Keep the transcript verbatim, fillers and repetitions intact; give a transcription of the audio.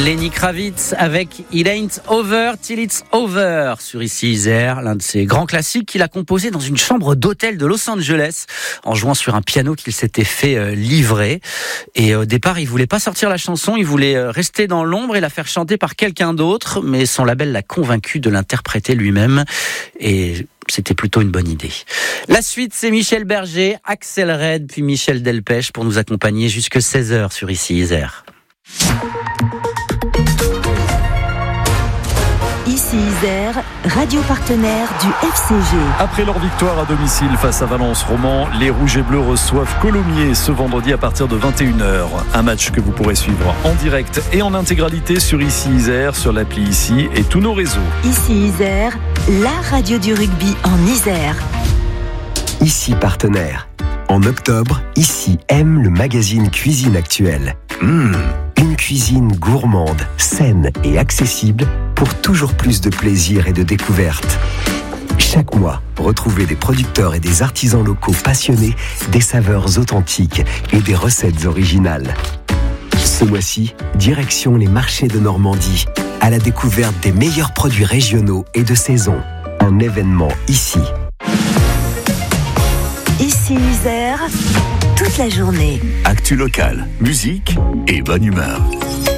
Lenny Kravitz avec It Ain't Over Till It's Over sur Ici Isère, l'un de ses grands classiques qu'il a composé dans une chambre d'hôtel de Los Angeles en jouant sur un piano qu'il s'était fait livrer. Et au départ, il voulait pas sortir la chanson, il voulait rester dans l'ombre et la faire chanter par quelqu'un d'autre, mais son label l'a convaincu de l'interpréter lui-même et c'était plutôt une bonne idée. La suite, c'est Michel Berger, Axel Red, puis Michel Delpech pour nous accompagner jusque seize heures sur Ici Isère. Ici Isère, radio partenaire du F C G. Après leur victoire à domicile face à Valence-Roman, les Rouges et Bleus reçoivent Colomiers ce vendredi à partir de vingt et une heures. Un match que vous pourrez suivre en direct et en intégralité sur Ici Isère, sur l'appli Ici et tous nos réseaux. Ici Isère, la radio du rugby en Isère. Ici partenaire. En octobre, Ici aime le magazine Cuisine Actuelle. Mmh, une cuisine gourmande, saine et accessible pour toujours plus de plaisir et de découverte. Chaque mois, retrouvez des producteurs et des artisans locaux passionnés, des saveurs authentiques et des recettes originales. Ce mois-ci, direction les marchés de Normandie, à la découverte des meilleurs produits régionaux et de saison. Un événement ici. Ici Isère, toute la journée. Actu locale, musique et bonne humeur.